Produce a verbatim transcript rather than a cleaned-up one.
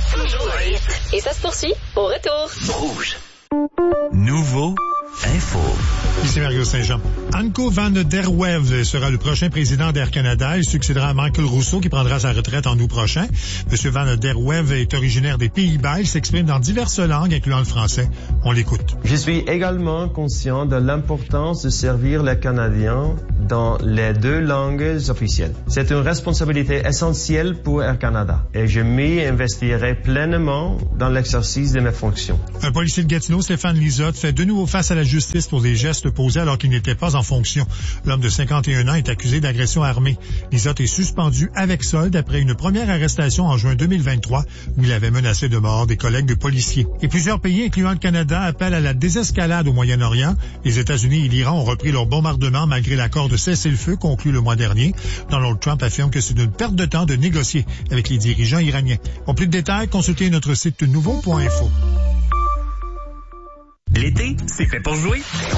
Toujours un hit. Et ça se poursuit au retour. Rouge. Nouveau info. Ici Mario Saint-Jean. Anko van der Werve sera le prochain président d'Air Canada. Il succédera à Michael Rousseau qui prendra sa retraite en août prochain. Monsieur van der Werve est originaire des Pays-Bas. Il s'exprime dans diverses langues, incluant le français. On l'écoute. Je suis également conscient de l'importance de servir les Canadiens dans les deux langues officielles. C'est une responsabilité essentielle pour Air Canada et je m'y investirai pleinement dans l'exercice de mes fonctions. Un policier de Gatineau, Stéphane Lizotte, fait de nouveau face à la justice pour des gestes posés alors qu'il n'était pas en fonction. L'homme de cinquante et un ans est accusé d'agression armée. Lizotte est suspendu avec solde après une première arrestation en juin deux mille vingt-trois où il avait menacé de mort des collègues de policiers. Et plusieurs pays, incluant le Canada, appellent à la désescalade au Moyen-Orient. Les États-Unis et l'Iran ont repris leur bombardement malgré l'accord de cessez-le-feu conclu le mois dernier. Donald Trump affirme que c'est une perte de temps de négocier avec les dirigeants iraniens. Pour plus de détails, consultez notre site nouveau point info. L'été, c'est fait pour jouer.